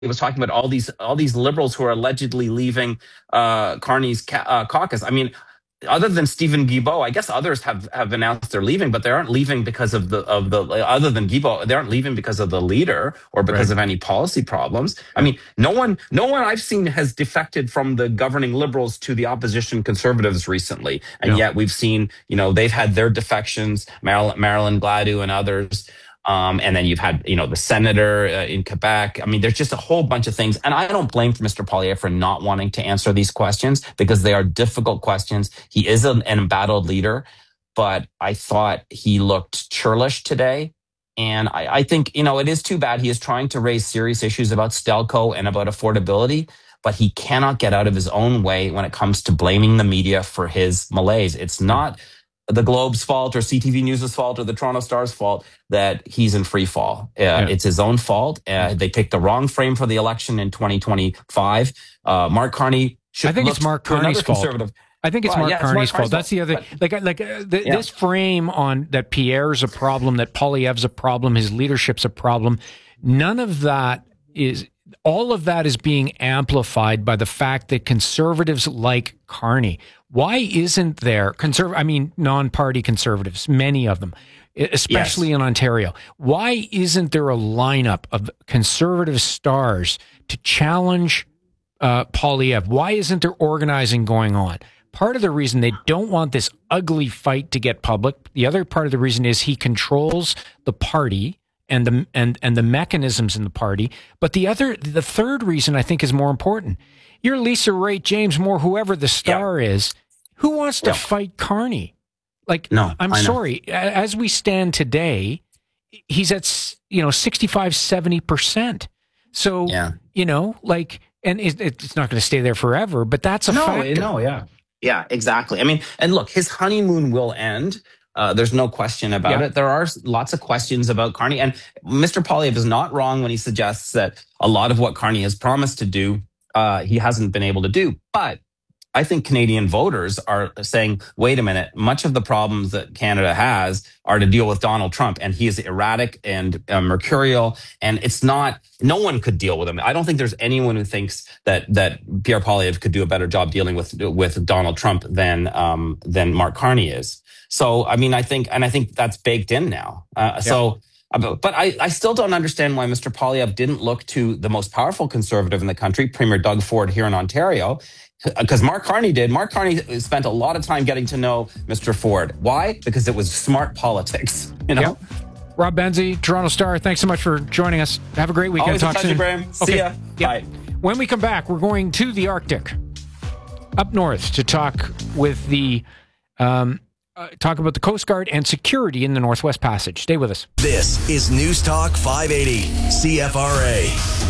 was talking about all these liberals who are allegedly leaving Carney's caucus. I mean, other than Stephen Guilbeault, I guess others have announced they're leaving, but they aren't leaving because of the other than Guilbeault, they aren't leaving because of the leader or because of any policy problems. I mean, no one I've seen has defected from the governing liberals to the opposition conservatives recently, and yet we've seen they've had their defections, Marilyn Gladu and others. And then you've had, the senator in Quebec. I mean, there's just a whole bunch of things. And I don't blame Mr. Poilievre for not wanting to answer these questions because they are difficult questions. He is an embattled leader, but I thought he looked churlish today. And I think, it is too bad. He is trying to raise serious issues about Stelco and about affordability, but he cannot get out of his own way when it comes to blaming the media for his malaise. It's not the Globe's fault or CTV News' fault or the Toronto Star's fault that he's in free fall. It's his own fault. They picked the wrong frame for the election in 2025. Mark Carney should I think it's Mark Carney's fault. I think it's Mark Carney's fault. That's the other. This frame on that Pierre's a problem, that Poilievre's a problem, his leadership's a problem. None of that is. All of that is being amplified by the fact that conservatives like Carney. Why isn't there non-party conservatives, many of them, especially in Ontario? Why isn't there a lineup of conservative stars to challenge Poilievre? Why isn't there organizing going on? Part of the reason they don't want this ugly fight to get public. The other part of the reason is he controls the party and the mechanisms in the party. But the third reason I think is more important. You're Lisa Raitt, James Moore, whoever the star is. Who wants to fight Carney? I'm sorry. As we stand today, he's at 65, 70%. So and it's not going to stay there forever. But that's a factor. Yeah, exactly. I mean, and look, his honeymoon will end. There's no question about it. There are lots of questions about Carney. And Mr. Poilievre is not wrong when he suggests that a lot of what Carney has promised to do, he hasn't been able to do. But I think Canadian voters are saying, wait a minute, much of the problems that Canada has are to deal with Donald Trump. And he is erratic and mercurial. And it's not, no one could deal with him. I don't think there's anyone who thinks that Pierre Poilievre could do a better job dealing with Donald Trump than Mark Carney is. So, I mean, I think that's baked in now. But I still don't understand why Mr. Poilievre didn't look to the most powerful conservative in the country, Premier Doug Ford here in Ontario, because Mark Carney did. Mark Carney spent a lot of time getting to know Mr. Ford. Why? Because it was smart politics, Yep. Rob Benzie, Toronto Star, thanks so much for joining us. Have a great weekend. Always a pleasure, Graham. See ya. Bye. When we come back, we're going to the Arctic, up north, to talk with the... talk about the Coast Guard and security in the Northwest Passage. Stay with us. This is News Talk 580, CFRA.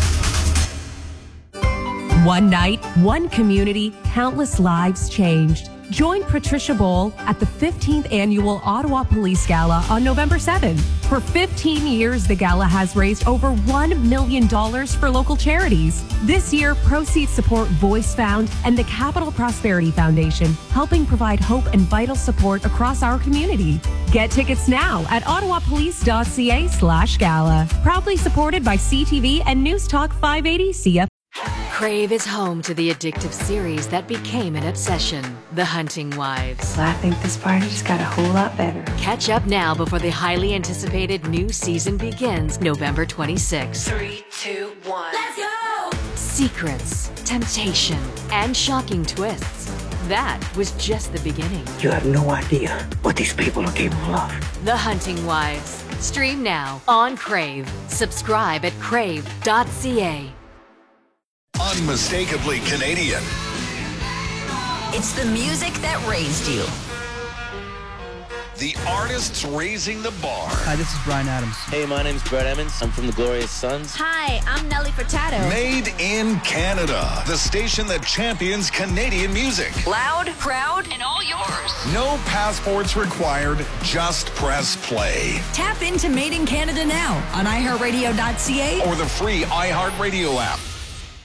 One night, one community, countless lives changed. Join Patricia Bowl at the 15th Annual Ottawa Police Gala on November 7th. For 15 years, the gala has raised over $1 million for local charities. This year, proceeds support Voice Found and the Capital Prosperity Foundation, helping provide hope and vital support across our community. Get tickets now at ottawapolice.ca/gala. Proudly supported by CTV and News Talk 580 CF. Crave is home to the addictive series that became an obsession, The Hunting Wives. Well, I think this party just got a whole lot better. Catch up now before the highly anticipated new season begins November 26th. 3, 2, 1. Let's go! Secrets, temptation, and shocking twists. That was just the beginning. You have no idea what these people are capable of. The Hunting Wives. Stream now on Crave. Subscribe at crave.ca. Unmistakably Canadian. It's the music that raised you. The artists raising the bar. Hi, this is Bryan Adams. Hey, my name's Brett Emmons. I'm from the Glorious Sons. Hi, I'm Nelly Furtado. Made in Canada. The station that champions Canadian music. Loud, proud, and all yours. No passports required. Just press play. Tap into Made in Canada now on iHeartRadio.ca or the free iHeartRadio app.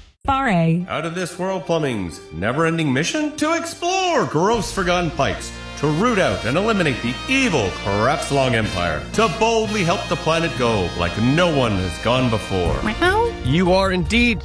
FRA. Out of This World Plumbing's never-ending mission to explore gross forgotten pipes, to root out and eliminate the evil Crapslong Empire, to boldly help the planet go like no one has gone before. You are indeed